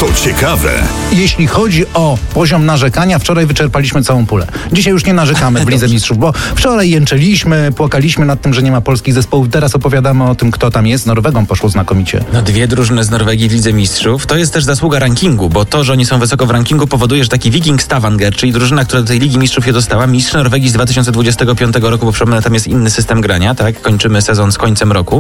To ciekawe. Jeśli chodzi o poziom narzekania, wczoraj wyczerpaliśmy całą pulę. Dzisiaj już nie narzekamy w Lidze Mistrzów, bo wczoraj jęczeliśmy, płakaliśmy nad tym, że nie ma polskich zespołów. Teraz opowiadamy o tym, kto tam jest. Norwegą poszło znakomicie. No, 2 drużyny z Norwegii w Lidze Mistrzów. To jest też zasługa rankingu, bo to, że oni są wysoko w rankingu, powoduje, że taki Viking Stavanger, czyli drużyna, która do tej Ligi Mistrzów się dostała, mistrz Norwegii z 2025 roku, bo przypomnę, tam jest inny system grania, tak? Kończymy sezon z końcem roku.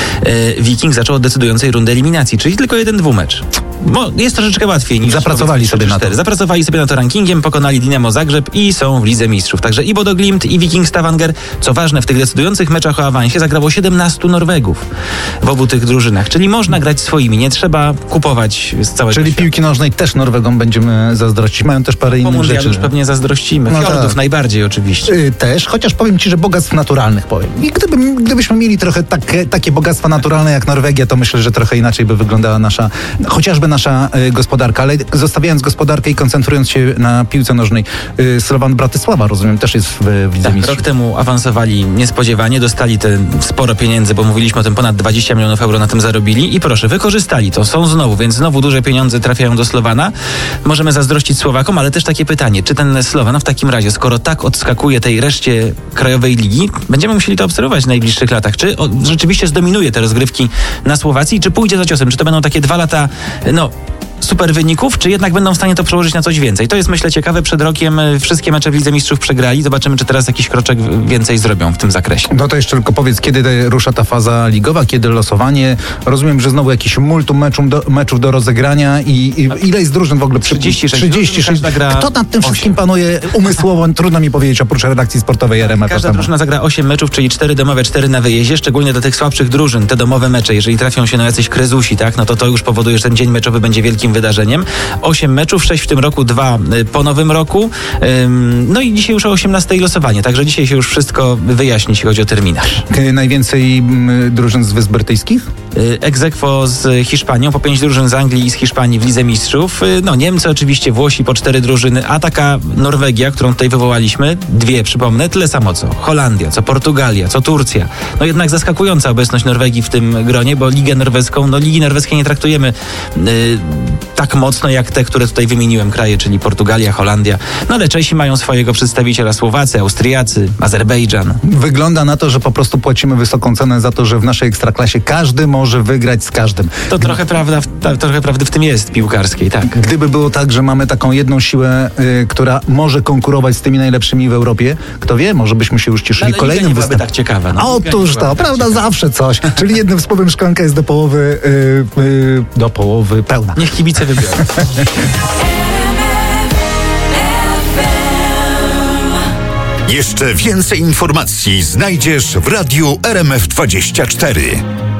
Viking zaczął od decydującej rundy eliminacji, czyli tylko 1-2 mecz. Bo jest troszeczkę łatwiej niż... Zapracowali sobie na to. Zapracowali sobie na to rankingiem, pokonali Dinamo Zagrzeb i są w Lidze Mistrzów. Także i Bodo Glimt, i Viking Stavanger. Co ważne, w tych decydujących meczach o awansie zagrało 17 Norwegów w obu tych drużynach. Czyli można grać swoimi, nie trzeba kupować z całego Czyli świata. piłki nożnej też Norwegom będziemy zazdrościć. Mają też parę innych rzeczy. już pewnie zazdrościmy. No Fiordów tak. najbardziej oczywiście. Też, chociaż powiem Ci, że bogactw naturalnych powiem. I gdybyśmy mieli trochę takie bogactwa naturalne jak Norwegia, to myślę, że trochę inaczej by wyglądała chociażby nasza gospodarka. Ale zostawiając gospodarkę i koncentrując się na piłce nożnej, Slovan Bratysława, rozumiem, też jest w Lidze Tak, Mistrzów. rok temu awansowali niespodziewanie, dostali te sporo pieniędzy, bo mówiliśmy o tym, ponad 20 milionów euro na tym zarobili i proszę, wykorzystali to. Są znowu, więc znowu duże pieniądze trafiają do Slowana. Możemy zazdrościć Słowakom, ale też takie pytanie, czy ten Slovan w takim razie, skoro tak odskakuje tej reszcie krajowej ligi, będziemy musieli to obserwować w najbliższych latach. Czy rzeczywiście zdominuje te rozgrywki na Słowacji, czy pójdzie za ciosem? Czy to będą takie 2 lata, super wyników, czy jednak będą w stanie to przełożyć na coś więcej? To jest, myślę, ciekawe. Przed rokiem wszystkie mecze w Lidze Mistrzów przegrali. Zobaczymy, czy teraz jakiś kroczek więcej zrobią w tym zakresie. No to jeszcze tylko powiedz, kiedy rusza ta faza ligowa, kiedy losowanie. Rozumiem, że znowu jakiś multum meczów do rozegrania i ile jest drużyn w ogóle? 36. Kto nad tym wszystkim panuje umysłowo? Trudno mi powiedzieć, oprócz redakcji sportowej RMF. Każda drużyna zagra 8 meczów, czyli 4 domowe, 4 na wyjeździe, szczególnie do tych słabszych drużyn. Te domowe mecze, jeżeli trafią się na jacyś krezusi, tak, no to już powoduje, że ten dzień meczowy będzie wielkim wydarzeniem. 8 meczów, 6 w tym roku, 2 po nowym roku. No i dzisiaj już o 18 losowanie, także dzisiaj się już wszystko wyjaśni, jeśli chodzi o terminarz. Najwięcej drużyn z Wysp Brytyjskich? Ex aequo z Hiszpanią, po 5 drużyn z Anglii i z Hiszpanii w Lidze Mistrzów. Niemcy oczywiście, Włosi po 4 drużyny, a taka Norwegia, którą tutaj wywołaliśmy, 2, przypomnę, tyle samo co Holandia, co Portugalia, co Turcja. No jednak zaskakująca obecność Norwegii w tym gronie, bo Ligę Norweską, Ligi Norweskiej nie traktujemy tak mocno jak te, które tutaj wymieniłem kraje, czyli Portugalia, Holandia. No ale Czesi mają swojego przedstawiciela, Słowacy, Austriacy, Azerbejdżan. Wygląda na to, że po prostu płacimy wysoką cenę za to, że w naszej ekstraklasie każdy może wygrać z każdym. To trochę prawdy w tym jest piłkarskiej, tak. Gdyby było tak, że mamy taką jedną siłę, która może konkurować z tymi najlepszymi w Europie, kto wie, może byśmy się już cieszyli kolejnym występem. tak ciekawa. Otóż to, prawda, zawsze coś. Czyli jednym słowem szklanka jest do połowy pełna. Niech kibice wybiorą. Jeszcze więcej informacji znajdziesz w radiu RMF24.